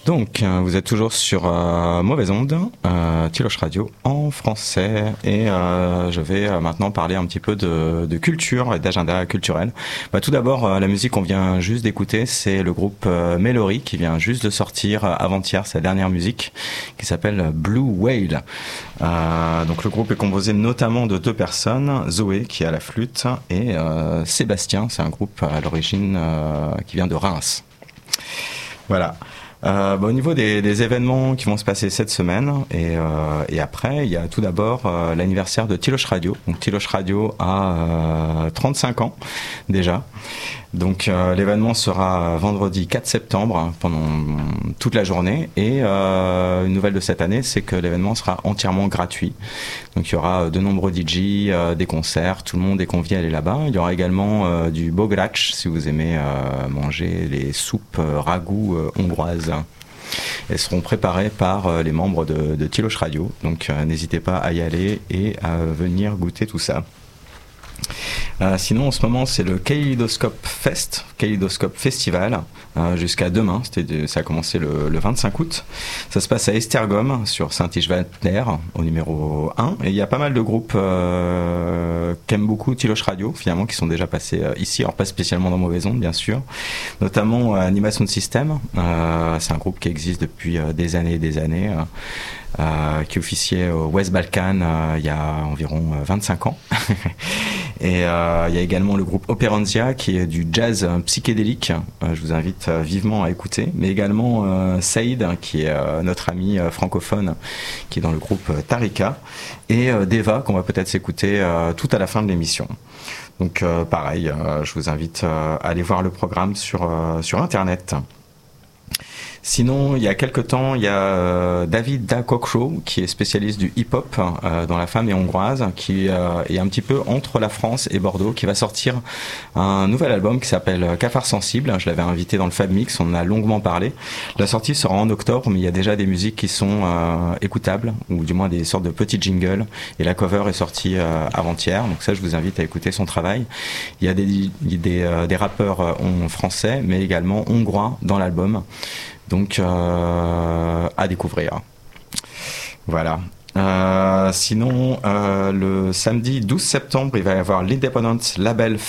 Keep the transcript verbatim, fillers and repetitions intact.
Donc, euh, vous êtes toujours sur euh, Mauvaise Onde, euh, Tiloche Radio en français, et euh, je vais euh, maintenant parler un petit peu de, de culture et d'agenda culturel. Bah, tout d'abord, euh, la musique qu'on vient juste d'écouter, c'est le groupe euh, Melory qui vient juste de sortir euh, avant-hier sa dernière musique, qui s'appelle Blue Whale. Euh, donc, le groupe est composé notamment de deux personnes, Zoé qui est à la flûte et euh, Sébastien, c'est un groupe à l'origine euh, qui vient de Reims. Voilà. Euh, bah, au niveau des, des événements qui vont se passer cette semaine et, euh, et après, il y a tout d'abord euh, l'anniversaire de Tiloche Radio. Donc Tiloche Radio a euh, trente-cinq ans déjà. Donc euh, l'événement sera vendredi quatre septembre pendant toute la journée et euh, une nouvelle de cette année, c'est que l'événement sera entièrement gratuit. Donc il y aura de nombreux D J, euh, des concerts, tout le monde est convié à aller là-bas. Il y aura également euh, du bograč si vous aimez euh, manger les soupes euh, ragoût euh, hongroises. Elles seront préparées par euh, les membres de, de Tiloche Radio. Donc euh, n'hésitez pas à y aller et à venir goûter tout ça. Euh, sinon en ce moment c'est le Kaleidoscope Fest, Kaleidoscope Festival, euh, jusqu'à demain, c'était, ça a commencé le, le vingt-cinq août. Ça se passe à Esztergom sur Saint-Yves-Val-Mer au numéro un, et il y a pas mal de groupes euh, qui aiment beaucoup Tiloche Radio finalement, qui sont déjà passés euh, ici, alors pas spécialement dans Mauvaise Onde bien sûr, notamment euh, Animation System, euh, c'est un groupe qui existe depuis euh, des années et des années, euh, Euh, qui officiait au West Balkan euh, il y a environ euh, vingt-cinq ans. Et euh, il y a également le groupe Operanzia qui est du jazz euh, psychédélique. Euh, je vous invite euh, vivement à écouter. Mais également euh, Saïd qui est euh, notre ami euh, francophone qui est dans le groupe euh, Tarika. Et euh, Deva qu'on va peut-être s'écouter euh, tout à la fin de l'émission. Donc euh, pareil, euh, je vous invite euh, à aller voir le programme sur, euh, sur Internet. Sinon, il y a quelques temps, il y a euh, David Da Kokro, qui est spécialiste du hip-hop, euh, dont la femme est hongroise, qui euh, est un petit peu entre la France et Bordeaux, qui va sortir un nouvel album qui s'appelle Cafard Sensible. Je l'avais invité dans le Fab Mix, on en a longuement parlé. La sortie sera en octobre, mais il y a déjà des musiques qui sont euh, écoutables, ou du moins des sortes de petits jingles, et la cover est sortie euh, avant-hier, donc ça je vous invite à écouter son travail. Il y a des, des, euh, des rappeurs euh, français, mais également hongrois dans l'album. Donc euh, à découvrir. Voilà. Euh, sinon, euh, le samedi douze septembre, il va y avoir l'Independent Label